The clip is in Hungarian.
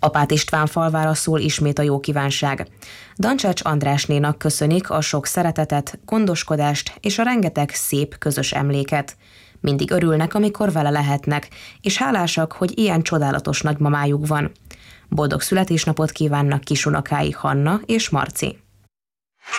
Apát István falvára szól ismét a jó kívánság. Dancsács Andrásnénak köszönik a sok szeretetet, gondoskodást és a rengeteg szép közös emléket. Mindig örülnek, amikor vele lehetnek, és hálásak, hogy ilyen csodálatos nagymamájuk van. Boldog születésnapot kívánnak kisunokái Hanna és Marci.